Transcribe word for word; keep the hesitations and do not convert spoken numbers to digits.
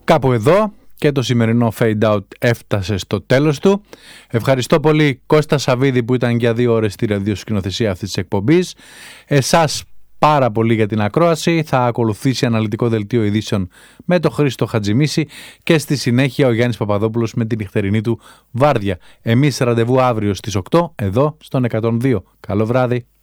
Κάπου εδώ και το σημερινό Fade Out έφτασε στο τέλος του. Ευχαριστώ πολύ Κώστα Σαββίδη που ήταν για δύο ώρες στη ραδιοσκηνοθεσία αυτής της εκπομπής. Εσάς πάρα πολύ για την ακρόαση. Θα ακολουθήσει αναλυτικό δελτίο ειδήσεων με τον Χρήστο Χατζημίση και στη συνέχεια ο Γιάννης Παπαδόπουλος με την νυχτερινή του βάρδια. Εμείς ραντεβού αύριο στις οκτώ εδώ στον εκατόν δύο. Καλό βράδυ.